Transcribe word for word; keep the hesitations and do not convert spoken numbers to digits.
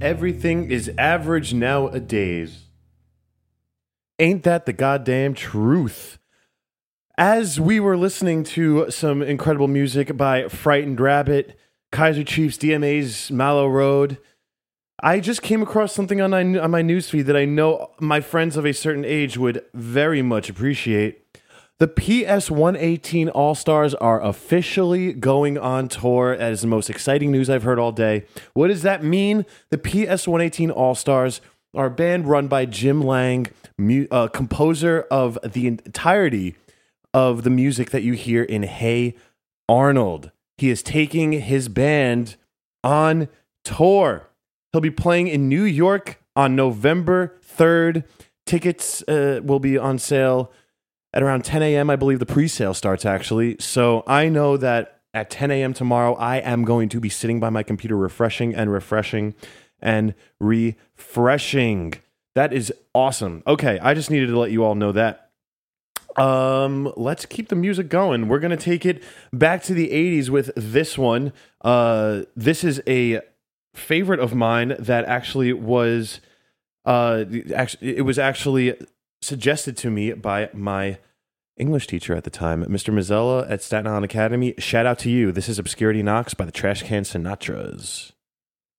everything is average nowadays. Ain't that the goddamn truth? As we were listening to some incredible music by Frightened Rabbit, Kaiser Chiefs, D M A's Mallow Road, I just came across something on my, on my newsfeed that I know my friends of a certain age would very much appreciate. The P S one eighteen All-Stars are officially going on tour. That is the most exciting news I've heard all day. What does that mean? The P S one eighteen All-Stars are a band run by Jim Lang, mu- uh, composer of the entirety of the music that you hear in Hey Arnold. He is taking his band on tour. He'll be playing in New York on November third. Tickets uh, will be on sale at around ten a.m., I believe the pre-sale starts, actually. So I know that at ten a.m. tomorrow, I am going to be sitting by my computer refreshing and refreshing and refreshing. That is awesome. Okay, I just needed to let you all know that. Um, let's keep the music going. We're going to take it back to the eighties with this one. Uh, this is a favorite of mine that actually was... Uh, actually, it was actually... suggested to me by my English teacher at the time, Mister Mazzella at Staten Island Academy. Shout out to you. This is Obscurity Knocks by the Trash Can Sinatras.